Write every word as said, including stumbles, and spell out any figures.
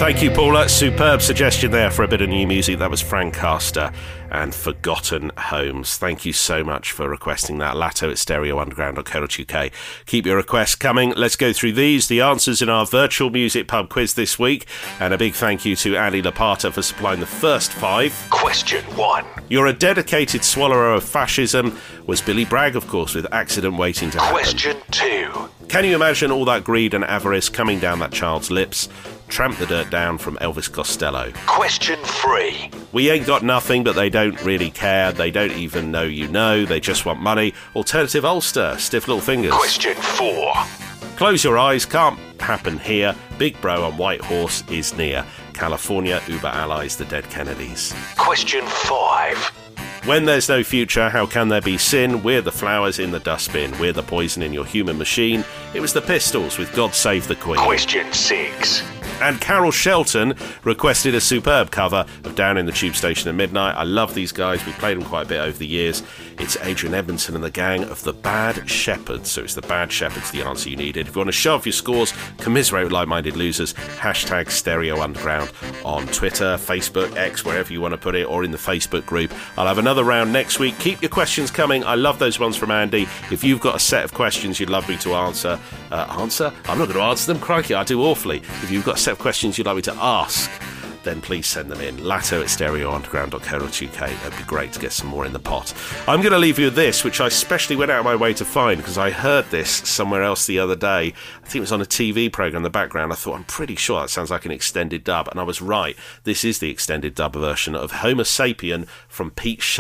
Thank you, Paula. Superb suggestion there for a bit of new music. That was Frank Castor and Forgotten Homes. Thank you so much for requesting that. Latto at stereo underground dot co dot uk. Keep your requests coming. Let's go through these. The answers in our virtual music pub quiz this week. And a big thank you to Andy Lapata for supplying the first five. Question one. You're a dedicated swallower of fascism. Was Billy Bragg, of course, with Accident Waiting to Happen. Question two. Can you imagine all that greed and avarice coming down that child's lips? Tramp the Dirt Down from Elvis Costello. Question three. We ain't got nothing, but they don't really care. They don't even know you know. They just want money. Alternative Ulster, Stiff Little Fingers. Question four. Close your eyes, can't happen here. Big Bro on White Horse is near. California, Uber Allies, the Dead Kennedys. Question five. When there's no future, how can there be sin? We're the flowers in the dustbin. We're the poison in your human machine. It was the Pistols with God Save the Queen. Question six. And Carol Shelton requested a superb cover of Down in the Tube Station at Midnight. I love these guys. We've played them quite a bit over the years. It's Adrian Edmondson and the gang of the Bad Shepherds. So it's the Bad Shepherds, the answer you needed. If you want to show off your scores, commiserate with like-minded losers, hashtag Stereo Underground on Twitter, Facebook, X, wherever you want to put it, or in the Facebook group. I'll have another round next week. Keep your questions coming. I love those ones from Andy. If you've got a set of questions you'd love me to answer, uh, answer? I'm not going to answer them. Crikey, I do awfully. If you've got a set of questions you'd like me to ask, then please send them in. Latto at stereo underground dot co dot uk. It'd be great to get some more in the pot. I'm going to leave you with this, which I specially went out of my way to find because I heard this somewhere else the other day. I think it was on a T V programme in the background. I thought, I'm pretty sure that sounds like an extended dub, and I was right. This is the extended dub version of Homo Sapien from Pete Shelley.